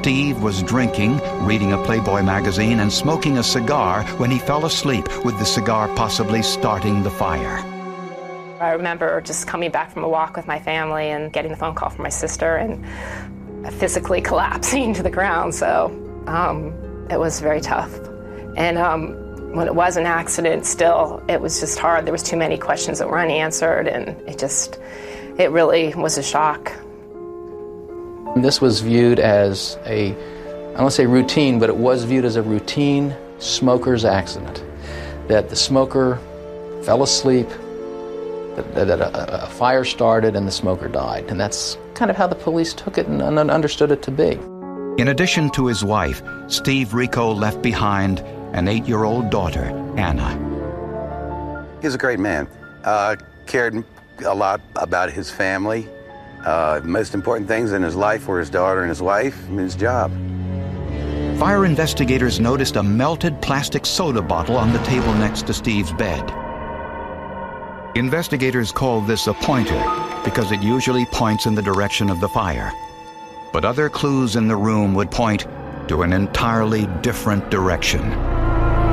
Steve was drinking, reading a Playboy magazine, and smoking a cigar when he fell asleep, with the cigar possibly starting the fire. I remember just coming back from a walk with my family and getting the phone call from my sister and physically collapsing to the ground. So it was very tough. And when it was an accident, still, it was just hard. There was too many questions that were unanswered, and it really was a shock. This was viewed as I don't want to say routine, but it was viewed as a routine smoker's accident. That the smoker fell asleep, that a fire started, and the smoker died. And that's kind of how the police took it and understood it to be. In addition to his wife, Steve Rico left behind an 8-year-old daughter, Anna. He was a great man. Cared a lot about his family. Most important things in his life were his daughter and his wife and his job. Fire investigators noticed a melted plastic soda bottle on the table next to Steve's bed. Investigators called this a pointer because it usually points in the direction of the fire. But other clues in the room would point to an entirely different direction.